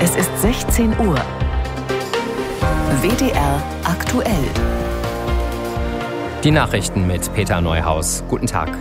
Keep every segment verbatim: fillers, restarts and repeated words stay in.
Es ist sechzehn Uhr. W D R aktuell. Die Nachrichten mit Peter Neuhaus. Guten Tag.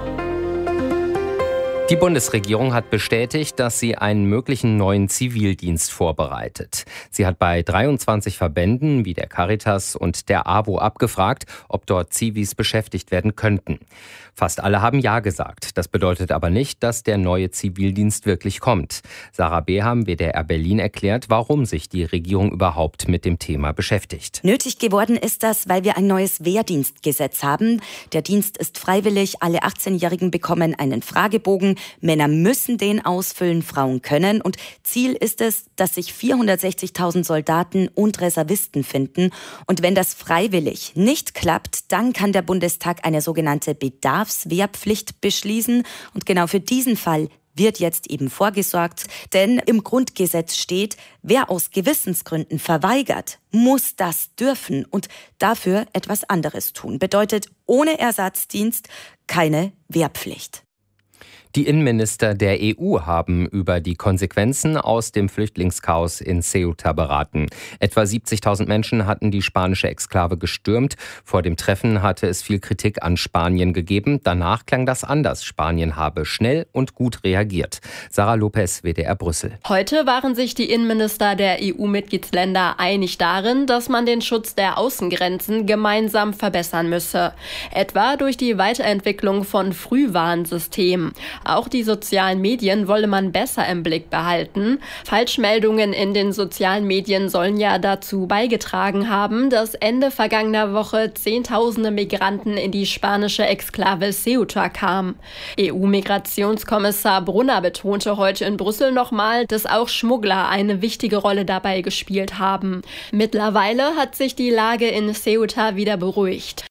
Die Bundesregierung hat bestätigt, dass sie einen möglichen neuen Zivildienst vorbereitet. Sie hat bei dreiundzwanzig Verbänden wie der Caritas und der A W O abgefragt, ob dort Zivis beschäftigt werden könnten. Fast alle haben Ja gesagt. Das bedeutet aber nicht, dass der neue Zivildienst wirklich kommt. Sarah Beham, W D R Berlin, erklärt, warum sich die Regierung überhaupt mit dem Thema beschäftigt. Nötig geworden ist das, weil wir ein neues Wehrdienstgesetz haben. Der Dienst ist freiwillig. Alle achtzehnjährigen bekommen einen Fragebogen. Männer müssen den ausfüllen, Frauen können. Und Ziel ist es, dass sich vierhundertsechzigtausend Soldaten und Reservisten finden. Und wenn das freiwillig nicht klappt, dann kann der Bundestag eine sogenannte Bedarfswehrpflicht beschließen. Und genau für diesen Fall wird jetzt eben vorgesorgt. Denn im Grundgesetz steht, wer aus Gewissensgründen verweigert, muss das dürfen und dafür etwas anderes tun. Bedeutet ohne Ersatzdienst keine Wehrpflicht. Die Innenminister der E U haben über die Konsequenzen aus dem Flüchtlingschaos in Ceuta beraten. Etwa siebzigtausend Menschen hatten die spanische Exklave gestürmt. Vor dem Treffen hatte es viel Kritik an Spanien gegeben. Danach klang das anders. Spanien habe schnell und gut reagiert. Sarah Lopez, W D R Brüssel. Heute waren sich die Innenminister der E U-Mitgliedsländer einig darin, dass man den Schutz der Außengrenzen gemeinsam verbessern müsse. Etwa durch die Weiterentwicklung von Frühwarnsystemen. Auch die sozialen Medien wolle man besser im Blick behalten. Falschmeldungen in den sozialen Medien sollen ja dazu beigetragen haben, dass Ende vergangener Woche Zehntausende Migranten in die spanische Exklave Ceuta kamen. E U-Migrationskommissar Brunner betonte heute in Brüssel nochmal, dass auch Schmuggler eine wichtige Rolle dabei gespielt haben. Mittlerweile hat sich die Lage in Ceuta wieder beruhigt.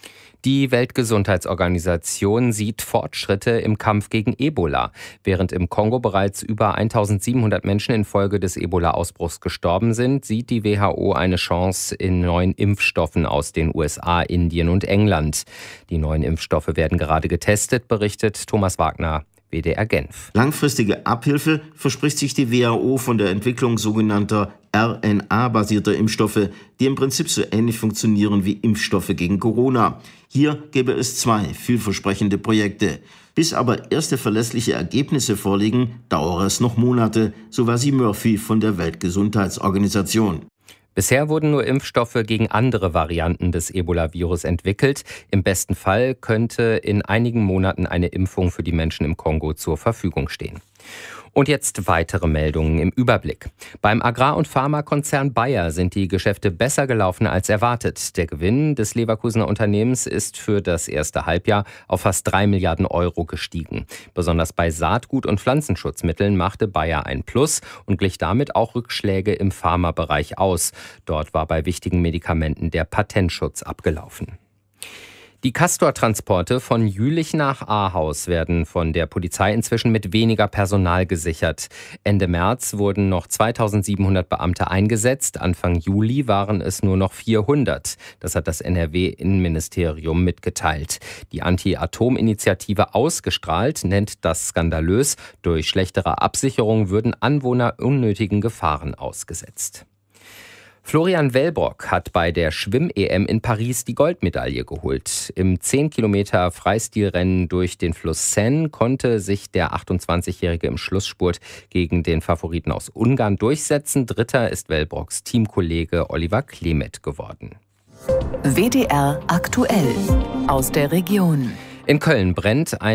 Die Weltgesundheitsorganisation sieht Fortschritte im Kampf gegen Ebola. Während im Kongo bereits über eintausendsiebenhundert Menschen infolge des Ebola-Ausbruchs gestorben sind, sieht die W H O eine Chance in neuen Impfstoffen aus den U S A, Indien und England. Die neuen Impfstoffe werden gerade getestet, berichtet Thomas Wagner, W D R Genf. Langfristige Abhilfe verspricht sich die W H O von der Entwicklung sogenannter R N A-basierter Impfstoffe, die im Prinzip so ähnlich funktionieren wie Impfstoffe gegen Corona. Hier gäbe es zwei vielversprechende Projekte. Bis aber erste verlässliche Ergebnisse vorliegen, dauere es noch Monate, so Vasi Murphy von der Weltgesundheitsorganisation. Bisher wurden nur Impfstoffe gegen andere Varianten des Ebola-Virus entwickelt. Im besten Fall könnte in einigen Monaten eine Impfung für die Menschen im Kongo zur Verfügung stehen. Und jetzt weitere Meldungen im Überblick. Beim Agrar- und Pharmakonzern Bayer sind die Geschäfte besser gelaufen als erwartet. Der Gewinn des Leverkusener Unternehmens ist für das erste Halbjahr auf fast drei Milliarden Euro gestiegen. Besonders bei Saatgut- und Pflanzenschutzmitteln machte Bayer ein Plus und glich damit auch Rückschläge im Pharmabereich aus. Dort war bei wichtigen Medikamenten der Patentschutz abgelaufen. Die Castor-Transporte von Jülich nach Ahaus werden von der Polizei inzwischen mit weniger Personal gesichert. Ende März wurden noch zweitausendsiebenhundert Beamte eingesetzt. Anfang Juli waren es nur noch vierhundert. Das hat das N R W-Innenministerium mitgeteilt. Die Anti-Atom-Initiative Ausgestrahlt nennt das skandalös. Durch schlechtere Absicherung würden Anwohner unnötigen Gefahren ausgesetzt. Florian Wellbrock hat bei der Schwimm-E M in Paris die Goldmedaille geholt. Im zehn Kilometer Freistilrennen durch den Fluss Seine konnte sich der achtundzwanzigjährige im Schlussspurt gegen den Favoriten aus Ungarn durchsetzen. Dritter ist Wellbrocks Teamkollege Oliver Klemet geworden. W D R aktuell aus der Region. In Köln brennt ein